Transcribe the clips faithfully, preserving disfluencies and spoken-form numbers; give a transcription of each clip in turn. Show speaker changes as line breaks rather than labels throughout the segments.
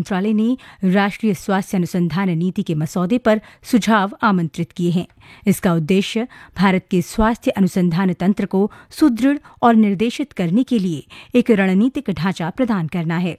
मंत्रालय ने राष्ट्रीय स्वास्थ्य अनुसंधान नीति के मसौदे पर सुझाव आमंत्रित किए हैं। इसका उद्देश्य भारत के स्वास्थ्य अनुसंधान तंत्र को सुदृढ़ और निर्देशित करने के लिए एक रणनीतिक ढांचा प्रदान करना है।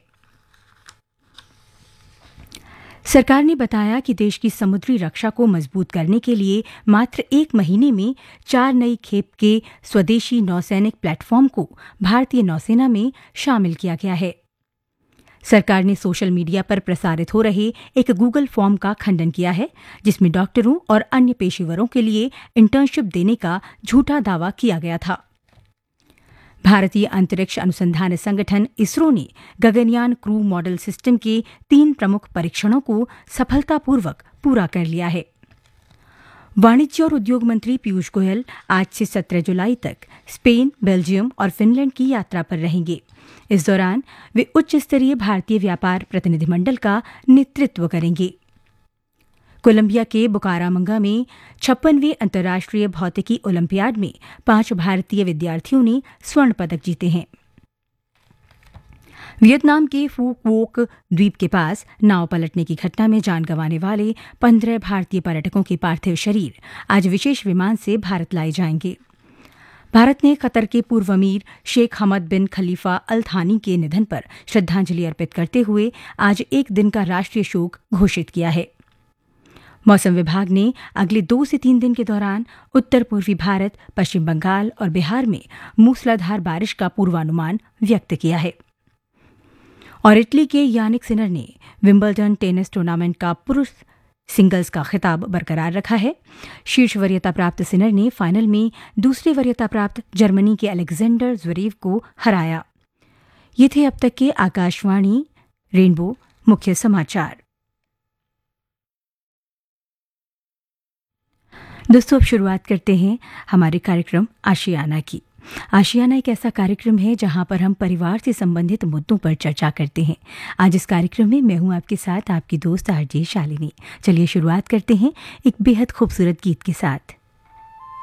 सरकार ने बताया कि देश की समुद्री रक्षा को मजबूत करने के लिए मात्र एक महीने में चार नई खेप के स्वदेशी नौसैनिक प्लेटफॉर्म को भारतीय नौसेना में शामिल किया गया है। सरकार ने सोशल मीडिया पर प्रसारित हो रहे एक गूगल फॉर्म का खंडन किया है, जिसमें डॉक्टरों और अन्य पेशेवरों के लिए इंटर्नशिप देने का झूठा दावा किया गया था। भारतीय अंतरिक्ष अनुसंधान संगठन इसरो ने गगनयान क्रू मॉडल सिस्टम के तीन प्रमुख परीक्षणों को सफलतापूर्वक पूरा कर लिया है। वाणिज्य और उद्योग मंत्री पीयूष गोयल आज से सत्रह जुलाई तक स्पेन, बेल्जियम और फिनलैंड की यात्रा पर रहेंगे। इस दौरान वे उच्च स्तरीय भारतीय व्यापार प्रतिनिधिमंडल का नेतृत्व करेंगे। कोलंबिया के बुकारामंगा में छप्पनवें अंतर्राष्ट्रीय भौतिकी ओलंपियाड में पांच भारतीय विद्यार्थियों ने स्वर्ण पदक जीते हैं। वियतनाम के फू क्वोक द्वीप के पास नाव पलटने की घटना में जान गंवाने वाले पंद्रह भारतीय पर्यटकों के पार्थिव शरीर आज विशेष विमान से भारत लाए जाएंगे। भारत ने कतर के पूर्व अमीर शेख हमद बिन खलीफा अल थानी के निधन पर श्रद्धांजलि अर्पित करते हुए आज एक दिन का राष्ट्रीय शोक घोषित किया है। मौसम विभाग ने अगले दो से तीन दिन के दौरान उत्तर पूर्वी भारत, पश्चिम बंगाल और बिहार में मूसलाधार बारिश का पूर्वानुमान व्यक्त किया है। और इटली के यानिक सिनर ने विंबलडन टेनिस टूर्नामेंट का पुरुष सिंगल्स का खिताब बरकरार रखा है। शीर्ष वरीयता प्राप्त सिनर ने फाइनल में दूसरे वरीयता प्राप्त जर्मनी के अलेक्जेंडर ज़्वेरेव को हराया। ये थे अब तक के आकाशवाणी रेनबो मुख्य समाचार। दोस्तों, अब शुरुआत करते हैं हमारे कार्यक्रम आशियाना की। आशियाना एक ऐसा कार्यक्रम है जहां पर हम परिवार से संबंधित मुद्दों पर चर्चा करते हैं। आज इस कार्यक्रम में मैं हूं आपके साथ आपकी दोस्त आरजे शालिनी। चलिए शुरुआत करते हैं एक बेहद खूबसूरत गीत के साथ।